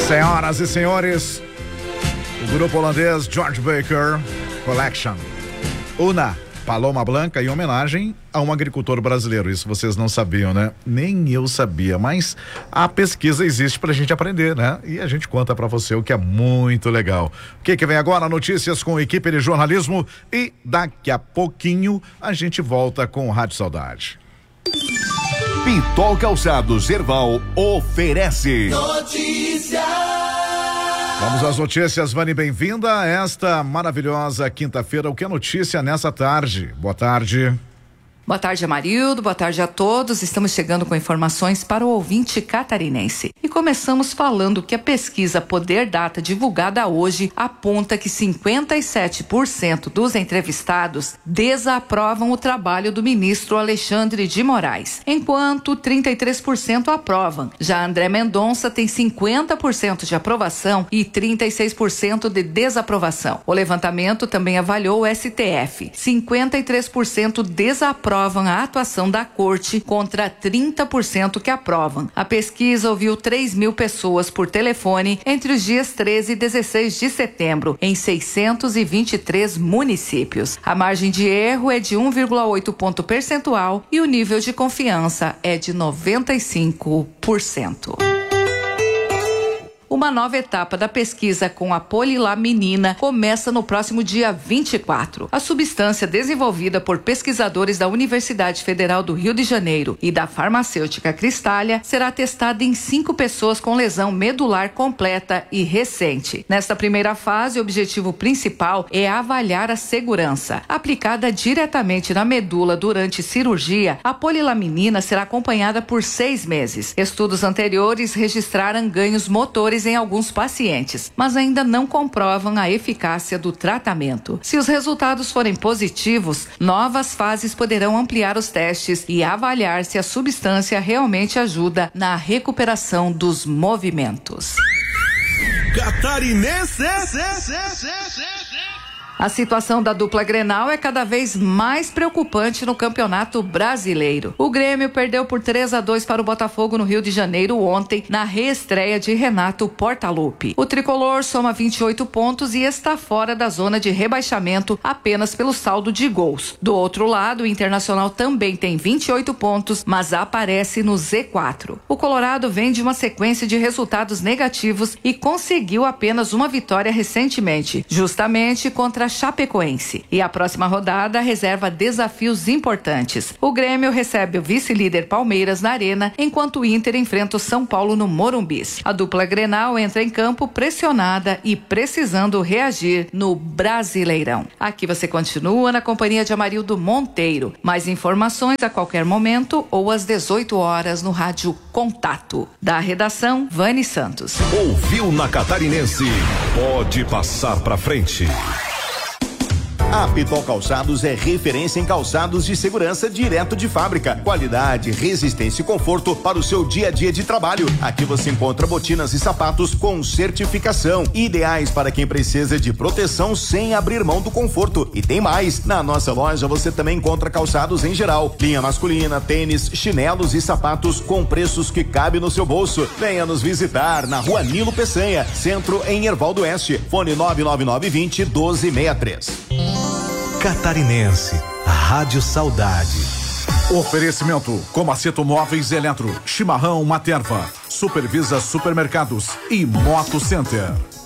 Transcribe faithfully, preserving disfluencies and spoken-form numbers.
Senhoras e senhores, o grupo holandês George Baker Collection, Una Paloma Blanca, em homenagem a um agricultor brasileiro. Isso vocês não sabiam, né? Nem eu sabia, mas a pesquisa existe pra gente aprender, né? E a gente conta pra você o que é muito legal. O que que vem agora? Notícias com equipe de jornalismo e daqui a pouquinho a gente volta com o Rádio Saudade. Pitol Calçados Herval oferece notícias. Vamos às notícias, Vani, bem-vinda a esta maravilhosa quinta-feira. O que é notícia nessa tarde? Boa tarde. Boa tarde, Amarildo. Boa tarde a todos. Estamos chegando com informações para o ouvinte catarinense. E começamos falando que a pesquisa Poder Data divulgada hoje aponta que cinquenta e sete por cento dos entrevistados desaprovam o trabalho do ministro Alexandre de Moraes, enquanto trinta e três por cento aprovam. Já André Mendonça tem cinquenta por cento de aprovação e trinta e seis por cento de desaprovação. O levantamento também avaliou o S T F. cinquenta e três por cento desaprovam a atuação da corte contra trinta por cento que aprovam. A pesquisa ouviu três mil pessoas por telefone entre os dias treze e dezesseis de setembro, em seiscentos e vinte e três municípios. A margem de erro é de um vírgula oito ponto percentual e o nível de confiança é de noventa e cinco por cento. Uma nova etapa da pesquisa com a polilaminina começa no próximo dia vinte e quatro. A substância desenvolvida por pesquisadores da Universidade Federal do Rio de Janeiro e da farmacêutica Cristália será testada em cinco pessoas com lesão medular completa e recente. Nesta primeira fase, o objetivo principal é avaliar a segurança. Aplicada diretamente na medula durante cirurgia, a polilaminina será acompanhada por seis meses. Estudos anteriores registraram ganhos motores em alguns pacientes, mas ainda não comprovam a eficácia do tratamento. Se os resultados forem positivos, novas fases poderão ampliar os testes e avaliar se a substância realmente ajuda na recuperação dos movimentos. Catarinense. A situação da dupla Grenal é cada vez mais preocupante no Campeonato Brasileiro. O Grêmio perdeu por três a dois para o Botafogo no Rio de Janeiro ontem, na reestreia de Renato Portaluppi. O tricolor soma vinte e oito pontos e está fora da zona de rebaixamento apenas pelo saldo de gols. Do outro lado, o Internacional também tem vinte e oito pontos, mas aparece no Z quatro. O Colorado vem de uma sequência de resultados negativos e conseguiu apenas uma vitória recentemente, justamente contra a Chapecoense. E a próxima rodada reserva desafios importantes. O Grêmio recebe o vice-líder Palmeiras na Arena, enquanto o Inter enfrenta o São Paulo no Morumbis. A dupla Grenal entra em campo pressionada e precisando reagir no Brasileirão. Aqui você continua na companhia de Amarildo Monteiro. Mais informações a qualquer momento ou às dezoito horas no Rádio Contato. Da redação, Vani Santos. Ouviu na Catarinense? Pode passar pra frente. A Pitol Calçados é referência em calçados de segurança direto de fábrica. Qualidade, resistência e conforto para o seu dia a dia de trabalho. Aqui você encontra botinas e sapatos com certificação, ideais para quem precisa de proteção sem abrir mão do conforto. E tem mais, na nossa loja você também encontra calçados em geral, linha masculina, tênis, chinelos e sapatos com preços que cabem no seu bolso. Venha nos visitar na Rua Nilo Peçanha, centro em Herval do Oeste. Fone nove nove nove dois zero, um dois seis três. Catarinense, Rádio Saudade. Oferecimento: Comaceto Móveis Eletro, Chimarrão Materva, Supervisa Supermercados e Moto Center.